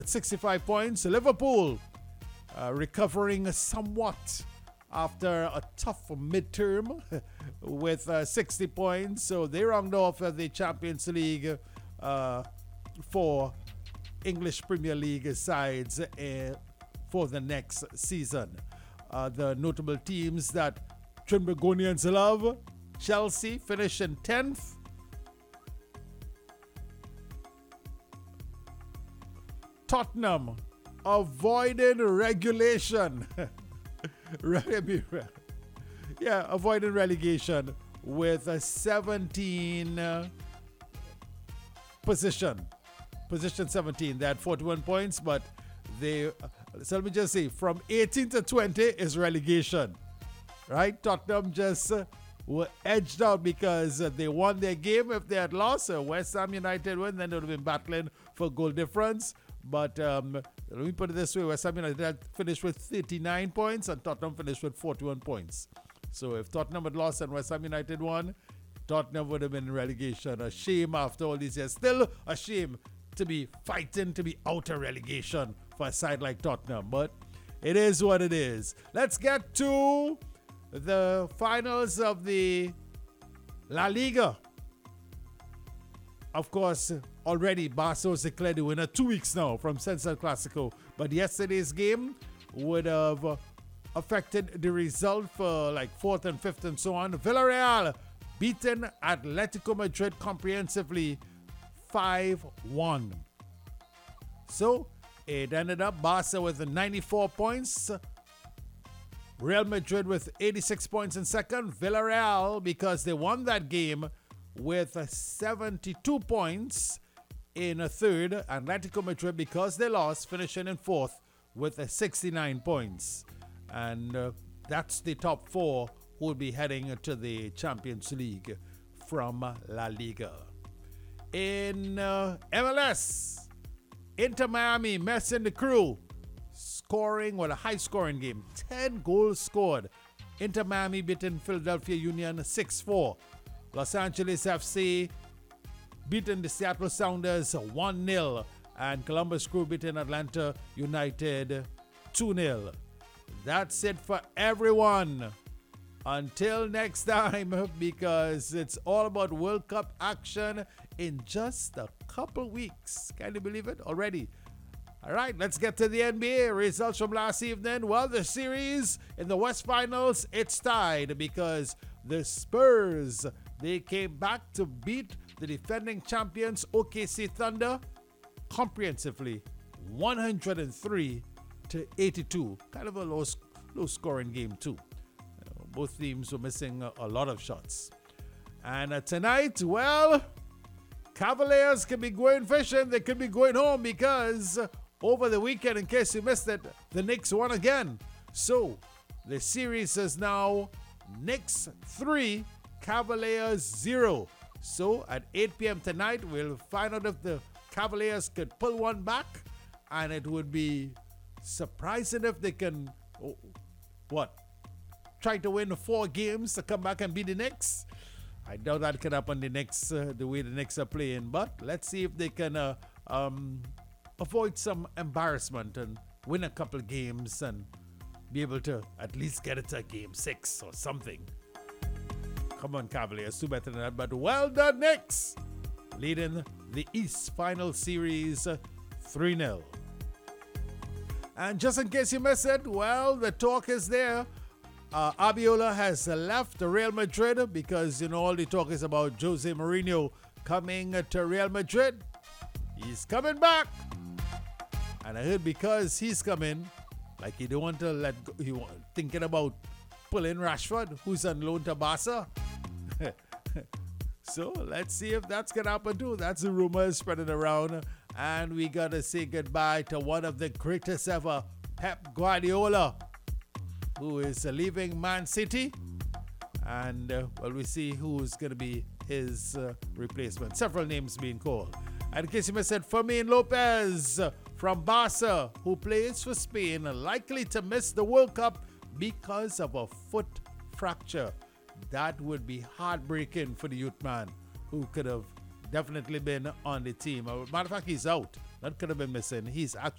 65 points. Liverpool recovering somewhat after a tough midterm with 60 points. So they round off the Champions League for English Premier League sides for the next season. The notable teams that Trinbagonians love: Chelsea finish in 10th. Tottenham avoiding regulation. Avoiding relegation with a 17 position. Position 17. They had 41 points, but so let me just say, from 18 to 20 is relegation. Right? Tottenham just were edged out because they won their game. If they had lost, West Ham United won, then they would have been battling for goal difference. But let me put it this way: West Ham United finished with 39 points and Tottenham finished with 41 points. So if Tottenham had lost and West Ham United won, Tottenham would have been in relegation. A shame after all these years. Still a shame to be fighting to be out of relegation for a side like Tottenham. But it is what it is. Let's get to the finals of the La Liga. Of course, already Barca was declared the winner 2 weeks now from Central Clasico. But yesterday's game would have affected the result for like 4th and 5th and so on. Villarreal beaten Atletico Madrid comprehensively 5-1. So it ended up Barca with 94 points. Real Madrid with 86 points in second. Villarreal, because they won that game, with 72 points in a third. Atletico Madrid, because they lost, finishing in fourth with 69 points. And that's the top four who will be heading to the Champions League from La Liga. In MLS, Inter Miami, Messi and the crew scoring with a high-scoring game. 10 goals scored. Inter Miami beating Philadelphia Union 6-4. Los Angeles FC beating the Seattle Sounders 1-0. And Columbus Crew beating Atlanta United 2-0. That's it for everyone. Until next time, because it's all about World Cup action in just a couple weeks. Can you believe it already? All right, let's get to the NBA results from last evening. Well, the series in the West Finals, it's tied because the Spurs, they came back to beat the defending champions OKC Thunder comprehensively, 103-82. Kind of a low scoring game too. Both teams were missing a lot of shots. And tonight, well, Cavaliers can be going fishing. They could be going home because over the weekend, in case you missed it, the Knicks won again. So the series is now Knicks 3, Cavaliers 0. So at 8 p.m. tonight, we'll find out if the Cavaliers could pull one back. And it would be surprising if they can, try to win 4 games to come back and beat the Knicks. I doubt that can happen the way the Knicks are playing. But let's see if they can avoid some embarrassment and win a couple games and be able to at least get it to game 6 or something. Come on, Cavaliers, do better than that. But well done, Knicks, leading the East Final Series 3-0. And just in case you missed it, well, the talk is there. Abiola has left Real Madrid because, all the talk is about Jose Mourinho coming to Real Madrid. He's coming back. And I heard because he's coming, like he don't want to let go, thinking about pulling Rashford, who's on loan to Barca. So let's see if that's going to happen too. That's the rumors spreading around. And we got to say goodbye to one of the greatest ever, Pep Guardiola, who is leaving Man City. And, we see who's going to be his replacement. Several names being called. And in case you missed it, Fermin Lopez from Barca, who plays for Spain, likely to miss the World Cup because of a foot fracture. That would be heartbreaking for the youth man, who could have definitely been on the team. Matter of fact, he's out. that could have been missing. He's